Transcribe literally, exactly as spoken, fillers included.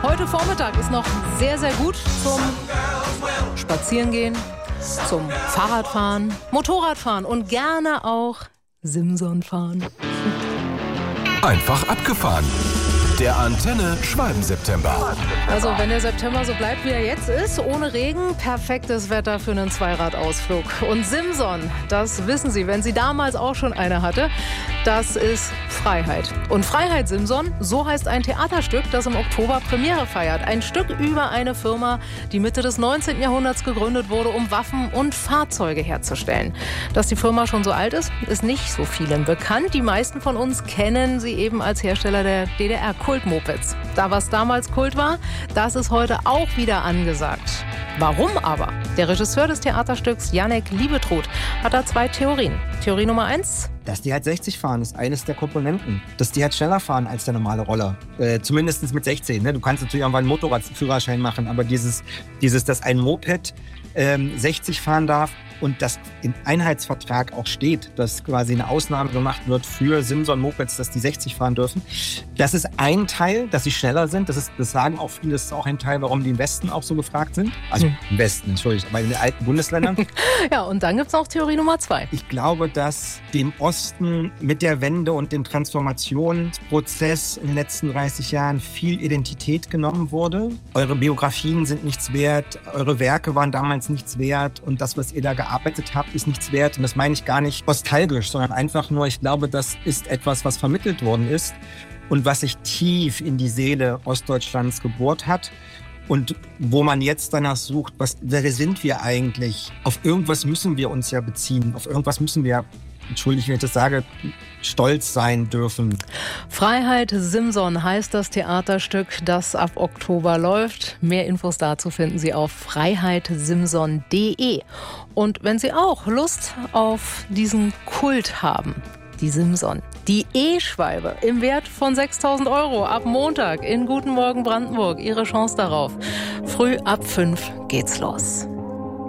heute Vormittag ist noch sehr, sehr gut zum Spazierengehen, zum Fahrradfahren, Motorradfahren und gerne auch Simson fahren. Einfach abgefahren. Der Antenne Schwalben-September. Also wenn der September so bleibt, wie er jetzt ist, ohne Regen, perfektes Wetter für einen Zweiradausflug. Und Simson, das wissen Sie, wenn sie damals auch schon eine hatte, das ist Freiheit. Und Freiheit Simson, so heißt ein Theaterstück, das im Oktober Premiere feiert. Ein Stück über eine Firma, die Mitte des neunzehnten Jahrhunderts gegründet wurde, um Waffen und Fahrzeuge herzustellen. Dass die Firma schon so alt ist, ist nicht so vielen bekannt. Die meisten von uns kennen sie eben als Hersteller der D D R Kultmopeds. Da was damals Kult war, das ist heute auch wieder angesagt. Warum aber? Der Regisseur des Theaterstücks, Janek Liebetrud, hat da zwei Theorien. Theorie Nummer eins. Dass die halt sechzig fahren, ist eines der Komponenten. Dass die halt schneller fahren als der normale Roller. Äh, zumindest mit sechzehn. Ne? Du kannst natürlich irgendwann einen Motorradführerschein machen, aber dieses, dieses dass ein Moped ähm, sechzig fahren darf und das im Einheitsvertrag auch steht, dass quasi eine Ausnahme gemacht wird für Simson-Mopeds, dass die sechzig fahren dürfen. Das ist ein Teil, dass sie schneller sind. Das, ist, das sagen auch viele, das ist auch ein Teil, warum die im Westen auch so gefragt sind. Also hm. im Westen, entschuldigt, aber in den alten Bundesländern. Ja, und dann gibt es noch Theorie Nummer zwei. Ich glaube, dass dem Osten mit der Wende und dem Transformationsprozess in den letzten dreißig Jahren viel Identität genommen wurde. Eure Biografien sind nichts wert, eure Werke waren damals nichts wert und das, was ihr da gearbeitet habt, ist nichts wert. Und das meine ich gar nicht nostalgisch, sondern einfach nur, ich glaube, das ist etwas, was vermittelt worden ist und was sich tief in die Seele Ostdeutschlands gebohrt hat. Und wo man jetzt danach sucht, was, wer sind wir eigentlich? Auf irgendwas müssen wir uns ja beziehen. Auf irgendwas müssen wir, entschuldige, wenn ich das sage, stolz sein dürfen. Freiheit Simson heißt das Theaterstück, das ab Oktober läuft. Mehr Infos dazu finden Sie auf freiheit simson punkt de. Und wenn Sie auch Lust auf diesen Kult haben, die Simson, die E-Schwalbe im Wert von sechstausend Euro ab Montag in Guten Morgen Brandenburg. Ihre Chance darauf. Früh ab fünf geht's los.